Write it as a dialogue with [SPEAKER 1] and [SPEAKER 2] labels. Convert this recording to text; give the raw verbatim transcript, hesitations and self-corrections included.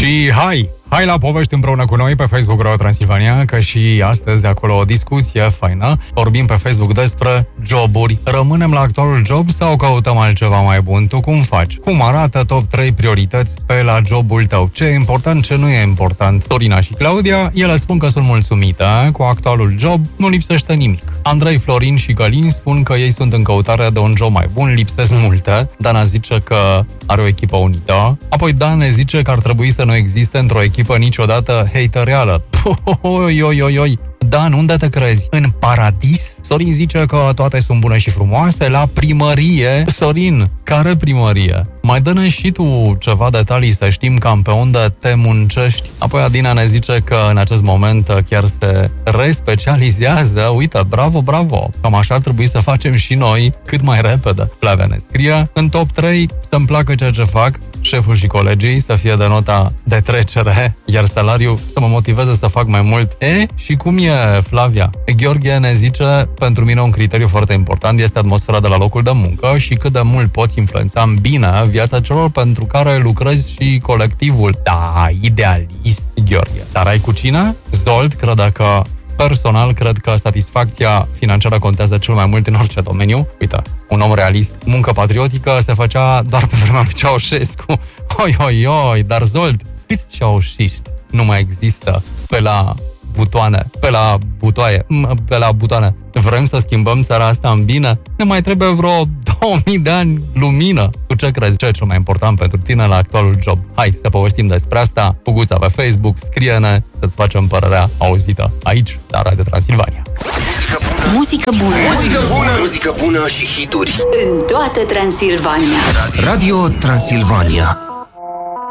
[SPEAKER 1] Și hai, hai la povești împreună cu noi pe Facebook Radio Transilvania, că și astăzi acolo o discuție faină. Vorbim pe Facebook despre joburi. Rămânem la actualul job sau căutăm altceva mai bun? Tu cum faci? Cum arată top trei priorități pe la jobul tău? Ce e important, ce nu e important? Torina și Claudia, ele spun că sunt mulțumite cu actualul job, nu lipsește nimic. Andrei, Florin și Călin spun că ei sunt în căutare de un job mai bun, lipsesc multe. Dana zice că are o echipă unită. Apoi Dan ne zice că ar trebui să nu existe într-o echipă niciodată hatereală. Oi, oi, oi, oi. Dan, unde te crezi? În paradis? Sorin zice că toate sunt bune și frumoase la primărie. Sorin, care primărie? Mai dă-ne și tu ceva detalii să știm cam pe unde te muncești. Apoi Adina ne zice că în acest moment chiar se respecializează. Uite, bravo, bravo! Cam așa ar trebui să facem și noi cât mai repede. Flavia ne scrie, în top trei să-mi placă ceea ce fac, șeful și colegii să fie de nota de trecere, iar salariul să mă motiveze să fac mai mult. E, și cum e, Flavia? Gheorghe ne zice, pentru mine un criteriu foarte important este atmosfera de la locul de muncă și cât de mult poți influența în bine viața celor pentru care lucrezi și colectivul. Da, idealist, Gheorghe. Dar ai cu cine? Zolt crede că personal, cred că satisfacția financiară contează cel mai mult în orice domeniu. Uite, un om realist. Muncă patriotică se făcea doar pe vremea lui Ceaușescu. Oi, oi, oi, dar Zold, fiți ceaușiști. Nu mai există pe la butoane, pe la butoaie, pe la butoane. Vrem să schimbăm țara asta în bine? Ne mai trebuie vreo două mii de ani lumină. Tu ce crezi? Ce e cel mai important pentru tine la actualul job? Hai să povestim despre asta. Puguța pe Facebook, scrie-ne să-ți facem părerea auzită aici, la Radio Transilvania.
[SPEAKER 2] Muzică bună,
[SPEAKER 3] Muzică bună,
[SPEAKER 2] muzică bună, muzică bună și hituri
[SPEAKER 3] în toată Transilvania.
[SPEAKER 2] Radio Transilvania.